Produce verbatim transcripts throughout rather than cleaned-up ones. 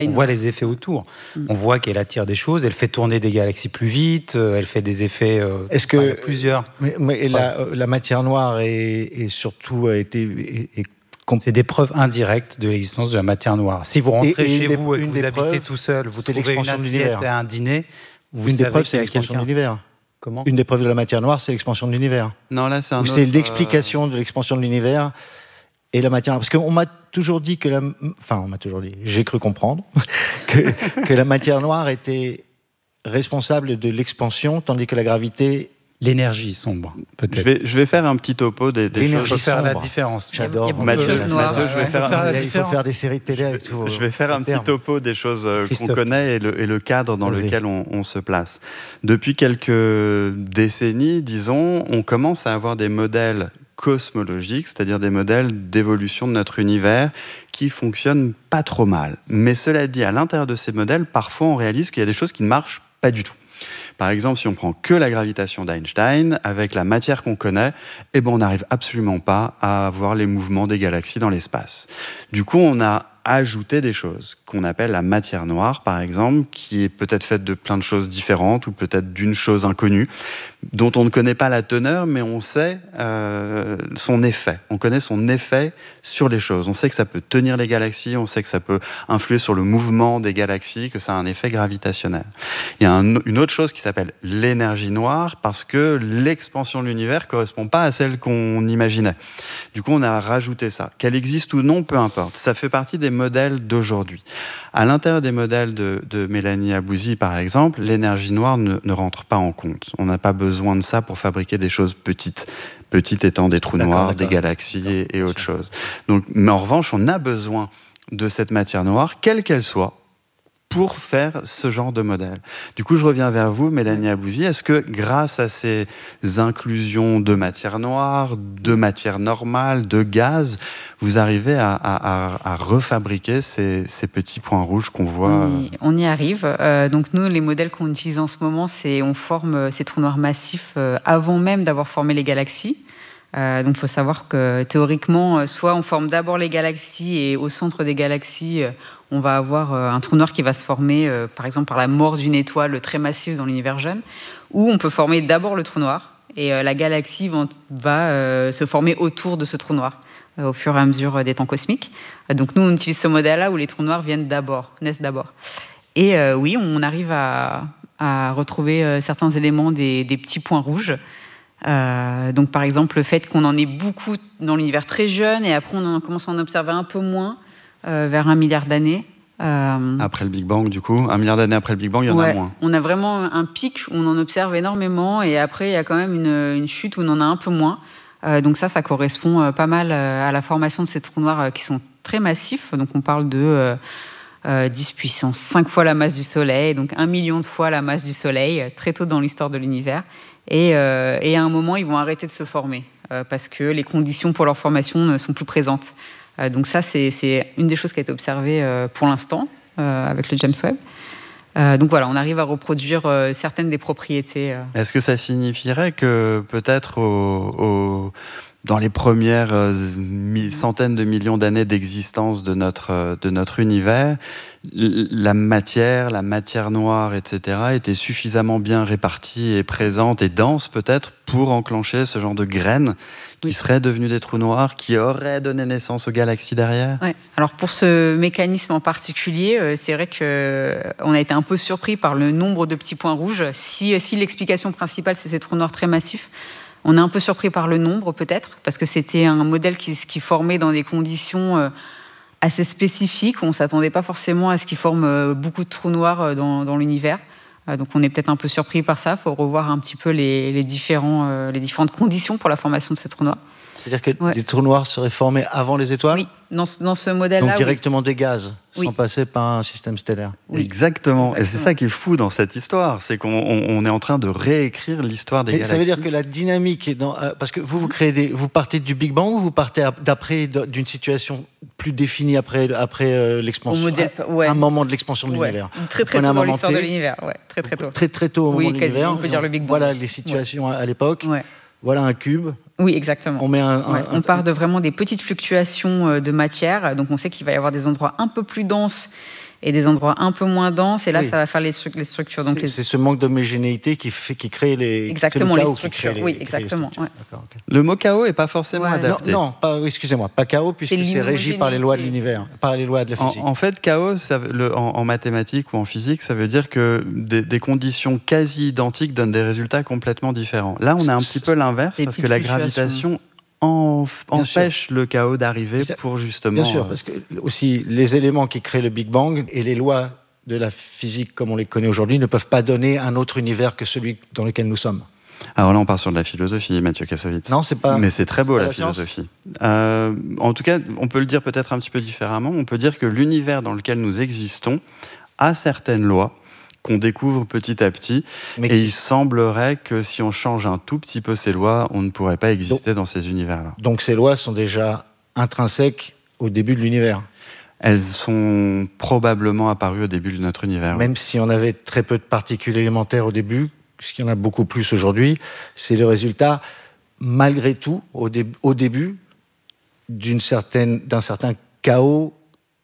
On voit les effets autour. Mmh. On voit qu'elle attire des choses, elle fait tourner des galaxies plus vite, elle fait des effets. Euh, Est-ce que enfin, plusieurs. Mais, mais ouais. la, la matière noire est, est surtout a été. Est, est comp... C'est des preuves indirectes de l'existence de la matière noire. Si vous rentrez et, et chez des, vous et que vous habitez preuves, tout seul, vous trouvez une assiette et un dîner, vous une savez des preuves, qu'il y a c'est l'expansion quelqu'un. de l'univers. Comment ? Une des preuves de la matière noire, c'est l'expansion de l'univers. Non, là, c'est un Ou autre. C'est l'explication euh... de l'expansion de l'univers. Et la matière, parce qu'on m'a toujours dit que la, enfin on m'a toujours dit, j'ai cru comprendre que, que la matière noire était responsable de l'expansion, tandis que la gravité, l'énergie sombre. Peut-être. Je vais, je vais faire un petit topo des, des l'énergie choses. Faire sombre. La différence. J'adore. Il y a Mathieu, Mathieu, Mathieu, je vais faire, faire la il faut faire des séries de télé avec tout. Je vais faire un petit topo des choses Christophe. qu'on connaît et le, et le cadre dans Vas-y. lequel on, on se place. Depuis quelques décennies, disons, on commence à avoir des modèles cosmologiques, c'est-à-dire des modèles d'évolution de notre univers qui fonctionnent pas trop mal. Mais cela dit, à l'intérieur de ces modèles, parfois on réalise qu'il y a des choses qui ne marchent pas du tout. Par exemple, si on prend que la gravitation d'Einstein, avec la matière qu'on connaît, eh ben on n'arrive absolument pas à voir les mouvements des galaxies dans l'espace. Du coup, on a ajouté des choses qu'on appelle la matière noire, par exemple, qui est peut-être faite de plein de choses différentes ou peut-être d'une chose inconnue, dont on ne connaît pas la teneur, mais on sait euh, son effet. On connaît son effet sur les choses. On sait que ça peut tenir les galaxies, on sait que ça peut influer sur le mouvement des galaxies, que ça a un effet gravitationnel. Il y a un, une autre chose qui s'appelle l'énergie noire, parce que l'expansion de l'univers ne correspond pas à celle qu'on imaginait. Du coup, on a rajouté ça. Qu'elle existe ou non, peu importe. Ça fait partie des modèles d'aujourd'hui. À l'intérieur des modèles de, de Mélanie Abouzzi, par exemple, l'énergie noire ne, ne rentre pas en compte. On n'a pas besoin de ça pour fabriquer des choses petites. Petites étant des trous d'accord, noirs, d'accord. des galaxies et, et autre chose. Donc, mais en revanche, on a besoin de cette matière noire, quelle qu'elle soit, pour faire ce genre de modèle. Du coup, je reviens vers vous, Mélanie Abouzzi. Est-ce que grâce à ces inclusions de matière noire, de matière normale, de gaz, vous arrivez à, à, à refabriquer ces, ces petits points rouges qu'on voit On y, on y arrive. Euh, donc nous, les modèles qu'on utilise en ce moment, c'est on forme ces trous noirs massifs euh, avant même d'avoir formé les galaxies. Euh, donc il faut savoir que théoriquement, soit on forme d'abord les galaxies et au centre des galaxies, euh, on va avoir euh, un trou noir qui va se former, euh, par exemple par la mort d'une étoile très massive dans l'univers jeune, ou on peut former d'abord le trou noir et euh, la galaxie va, va euh, se former autour de ce trou noir euh, au fur et à mesure des temps cosmiques. Euh, donc nous, on utilise ce modèle-là où les trous noirs viennent d'abord, naissent d'abord. Et euh, oui, on arrive à, à retrouver euh, certains éléments des, des petits points rouges. Euh, donc par exemple le fait qu'on en ait beaucoup dans l'univers très jeune et après on en commence à en observer un peu moins euh, vers un milliard d'années. Euh... Après le Big Bang du coup, un milliard d'années après le Big Bang, il y en ouais, a moins. On a vraiment un pic où on en observe énormément et après il y a quand même une, une chute où on en a un peu moins. Euh, donc ça, ça correspond euh, pas mal euh, à la formation de ces trous noirs euh, qui sont très massifs. Donc on parle de euh, euh, dix puissance cinq fois la masse du Soleil, donc un million de fois la masse du Soleil, euh, très tôt dans l'histoire de l'univers. Et, euh, et à un moment, ils vont arrêter de se former euh, parce que les conditions pour leur formation ne sont plus présentes. Euh, donc ça, c'est, c'est une des choses qui a été observée euh, pour l'instant euh, avec le James Webb. Euh, donc voilà, on arrive à reproduire euh, certaines des propriétés. Euh. Est-ce que ça signifierait que peut-être au, au, dans les premières euh, centaines de millions d'années d'existence de notre, de notre univers, la matière, la matière noire, et cetera, était suffisamment bien répartie et présente et dense peut-être pour enclencher ce genre de graines qui oui. seraient devenues des trous noirs, qui auraient donné naissance aux galaxies derrière ? Ouais. Alors pour ce mécanisme en particulier, euh, c'est vrai qu'on a été un peu surpris par le nombre de petits points rouges. Si, si l'explication principale, c'est ces trous noirs très massifs, on est un peu surpris par le nombre peut-être, parce que c'était un modèle qui, qui formait dans des conditions... Euh, assez spécifique, on ne s'attendait pas forcément à ce qu'ils forment beaucoup de trous noirs dans, dans l'univers. Donc on est peut-être un peu surpris par ça, il faut revoir un petit peu les, les, différents, les différentes conditions pour la formation de ces trous noirs. C'est-à-dire que ouais. les trous noirs seraient formés avant les étoiles ? Oui, dans, dans ce modèle-là. Donc directement oui. des gaz, oui. sans passer par un système stellaire. Oui. Exactement. Exactement, et c'est ça qui est fou dans cette histoire, c'est qu'on on, on est en train de réécrire l'histoire des Mais galaxies. Ça veut dire que la dynamique est dans... Euh, parce que vous, vous, créez des, vous partez du Big Bang ou vous partez d'après d'une situation plus définie après, après euh, l'expansion, modèle, ouais. un moment de l'expansion de ouais. l'univers. Très très tôt dans l'histoire de l'univers, ouais. très très tôt. Très très tôt au oui, moment de l'univers. On peut dire le Big Bang. Voilà les situations ouais. à l'époque. Ouais. Voilà un cube. Oui, exactement. On, met un, ouais, un, on part de vraiment des petites fluctuations de matière. Donc, on sait qu'il va y avoir des endroits un peu plus denses et des endroits un peu moins denses. Et là, oui. ça va faire les, stru- les structures. Donc c'est, les... c'est ce manque d'homogénéité qui, fait, qui crée les... Exactement, le les structures. les, oui, exactement. Ouais. D'accord, okay. Le mot chaos n'est pas forcément ouais. adapté. Non, non pas, excusez-moi, pas chaos, puisque c'est, c'est régi par les lois de l'univers, par les lois de la physique. En, en fait, chaos, ça, le, en, en mathématiques ou en physique, ça veut dire que des, des conditions quasi identiques donnent des résultats complètement différents. Là, on a un petit peu l'inverse, parce que la gravitation en, empêche sûr. le chaos d'arriver ça, pour justement... Bien sûr, parce que aussi, les éléments qui créent le Big Bang et les lois de la physique comme on les connaît aujourd'hui ne peuvent pas donner un autre univers que celui dans lequel nous sommes. Alors là, on part sur de la philosophie, Mathieu Kassovitz. Non, c'est pas. Mais c'est très beau, la, la philosophie. Euh, en tout cas, on peut le dire peut-être un petit peu différemment. On peut dire que l'univers dans lequel nous existons a certaines lois qu'on découvre petit à petit. Mais et il semblerait que si on change un tout petit peu ces lois, on ne pourrait pas exister donc, dans ces univers-là. Donc ces lois sont déjà intrinsèques au début de l'univers. Elles sont probablement apparues au début de notre univers. Même oui. si on avait très peu de particules élémentaires au début, puisqu'il y en a beaucoup plus aujourd'hui, c'est le résultat, malgré tout, au, dé- au début, d'une certaine, d'un certain chaos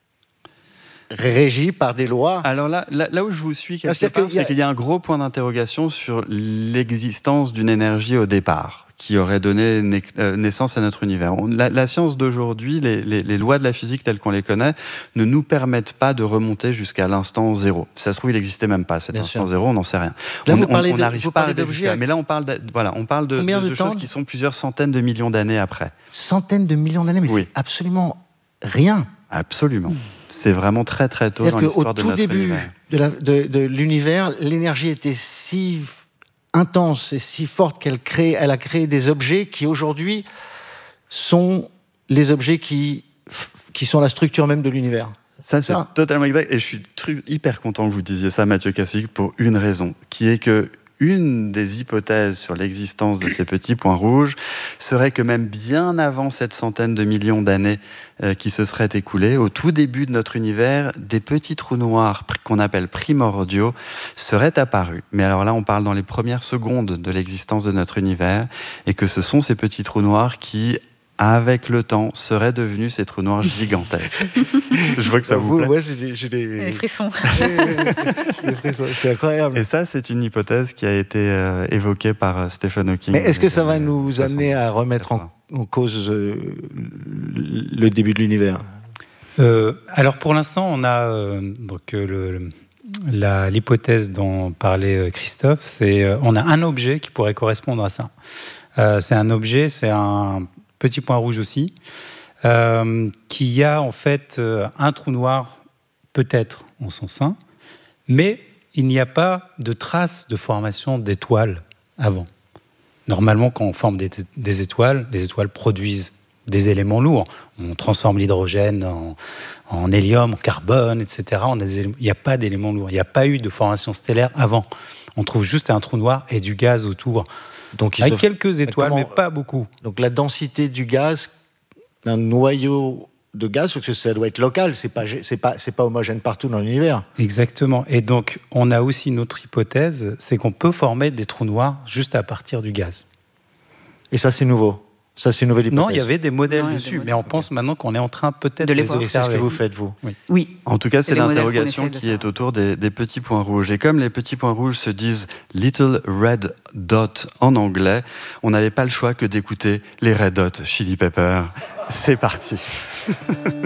régi par des lois. Alors là, là, là où je vous suis, quelque part, c'est, c'est qu'il y a un gros point d'interrogation sur l'existence d'une énergie au départ, qui aurait donné naissance à notre univers. La, la science d'aujourd'hui, les, les, les lois de la physique telles qu'on les connaît, ne nous permettent pas de remonter jusqu'à l'instant zéro. Si ça se trouve, il n'existait même pas cet Bien instant sûr. zéro, on n'en sait rien. Là, on, vous on, parlez on n'arrive pas à arriver jusqu'à. Mais là, on parle de, voilà, on parle de, de, de, de choses qui sont plusieurs centaines de millions d'années après. Centaines de millions d'années, mais oui. c'est absolument rien. Absolument. C'est vraiment très très tôt dans l'histoire de notre univers. C'est-à-dire qu'au tout début de, la, de, de l'univers, l'énergie était si intense et si forte qu'elle crée, elle a créé des objets qui aujourd'hui sont les objets qui, qui sont la structure même de l'univers. Ça, c'est ça. Totalement exact. Et je suis hyper content que vous disiez ça, Mathieu Kassovitz, pour une raison, qui est que une des hypothèses sur l'existence de ces petits points rouges serait que même bien avant cette centaine de millions d'années euh, qui se seraient écoulées, au tout début de notre univers, des petits trous noirs qu'on appelle primordiaux seraient apparus. Mais alors là, on parle dans les premières secondes de l'existence de notre univers, et que ce sont ces petits trous noirs qui, avec le temps, seraient devenus ces trous noirs gigantesques. Je vois que ça vous, vous plaît. Ouais, j'ai, j'ai des... Les frissons. Les frissons. C'est incroyable. Et ça, c'est une hypothèse qui a été euh, évoquée par euh, Stephen Hawking. Mais est-ce que ça va nous amener à remettre en, en cause euh, le début de l'univers ? euh, Alors, pour l'instant, on a euh, donc, euh, le, la, l'hypothèse dont parlait Christophe, c'est euh, on a un objet qui pourrait correspondre à ça. Euh, c'est un objet, c'est un petit point rouge aussi, euh, qui a en fait euh, un trou noir, peut-être en son sein, mais il n'y a pas de trace de formation d'étoiles avant. Normalement, quand on forme des, des étoiles, les étoiles produisent des éléments lourds. On transforme l'hydrogène en, en hélium, en carbone, et cetera. On a des éléments, il n'y a pas d'éléments lourds. Il n'y a pas eu de formation stellaire avant. On trouve juste un trou noir et du gaz autour. Donc, avec se... quelques étoiles, Comment... mais pas beaucoup. Donc la densité du gaz, d'un noyau de gaz, parce que ça doit être local, c'est pas, c'est pas, c'est pas homogène partout dans l'univers. Exactement. Et donc, on a aussi une autre hypothèse, c'est qu'on peut former des trous noirs juste à partir du gaz. Et ça, c'est nouveau. Ça, c'est une nouvelle hypothèse. Non, il y avait des modèles non, dessus, des modèles. mais on pense maintenant qu'on est en train peut-être de les observer. C'est ce que vous faites, vous. Oui. oui. En tout cas, c'est, c'est l'interrogation qui est autour des, des petits points rouges. Et comme les petits points rouges se disent « Little Red Dot » en anglais, on n'avait pas le choix que d'écouter les Red Hot Chili Peppers. C'est parti.